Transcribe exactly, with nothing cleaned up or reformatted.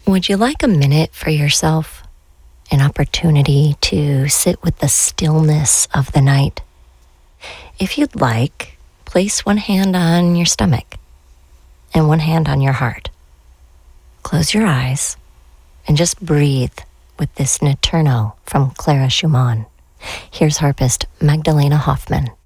Would you like a minute for yourself? An opportunity to sit with the stillness of the night? If you'd like, place one hand on your stomach and one hand on your heart. Close your eyes and just breathe with this Notturno from Clara Schumann. Here's harpist Magdalena Hoffman.